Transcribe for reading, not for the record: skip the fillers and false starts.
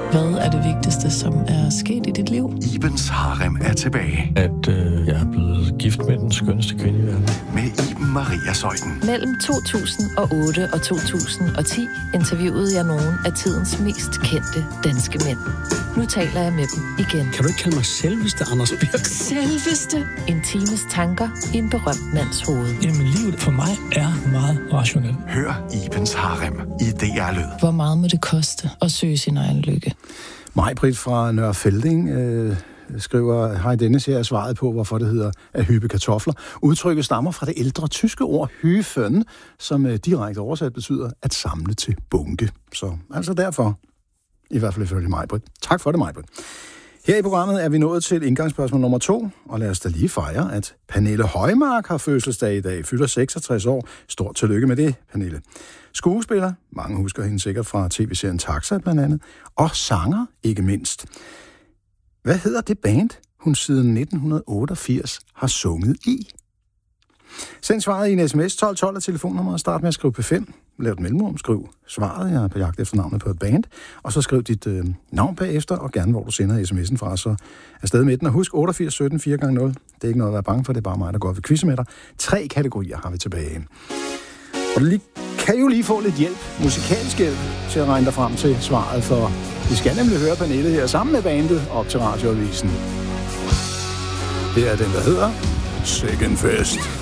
Hvad er det vigtigste, som er sket i dit liv? Ibens Harem er tilbage. At jeg er blevet gift med den skønneste kvinde i verden. Med Iben Maria Zeuthen. Mellem 2008 og 2010 interviewede jeg nogle af tidens mest kendte danske mænd. Nu taler jeg med dem igen. Kan du ikke kalde mig selveste Anders Birk? Selveste. En times tanker i en berømt mands hoved. Jamen, livet for mig er meget rationelt. Hør Ibens Harem i DR Lyd. Hvor meget må det koste at søge sin egen lykke? Maj-Britt fra Nørre Felding skriver, hej Dennis, her er svaret på, hvorfor det hedder at hyppe kartofler. Udtrykket stammer fra det ældre tyske ord hyfen, som direkte oversat betyder at samle til bunke. Så altså derfor, i hvert fald ifølge Maj-Britt. Tak for det, Maj-Britt. Her i programmet er vi nået til indgangsspørgsmål nummer 2, og lad os da lige fejre, at Pernille Højmark har fødselsdag i dag, fylder 66 år. Stort tillykke med det, Pernille. Skuespiller, mange husker hende sikkert fra tv-serien Taxa blandt andet, og sanger ikke mindst. Hvad hedder det band, hun siden 1988 har sunget i? Send svaret i en sms 1212 af telefonnummeret, start med at skrive P5, lav et mellemrum, skriv svaret, jeg er på jagt efter navnet på et band, og så skriv dit navn bagefter, og gerne hvor du sender sms'en fra, så afsted med den. Og husk 88 17 4x0, det er ikke noget at være bange for, det er bare mig, der går ved quizze med dig. 3 kategorier har vi tilbage. Og du kan jo lige få lidt hjælp, musikalsk hjælp, til at regne dig frem til svaret, for vi skal nemlig høre Pernille her sammen med bandet op til Radioavisen. Her er den, der hedder Second Fest.